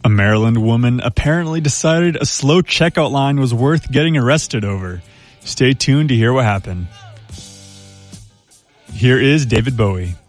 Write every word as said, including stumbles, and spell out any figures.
A Maryland woman apparently decided a slow checkout line was worth getting arrested over. Stay tuned to hear what happened. Here is David Bowie.